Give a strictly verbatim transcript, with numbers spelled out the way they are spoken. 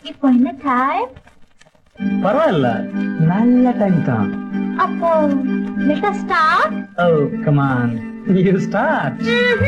இப்போ என்ன டைம்? பரவாயில்ல, நல்ல டைம் தான். அப்போ let us start. Oh, come on. You start.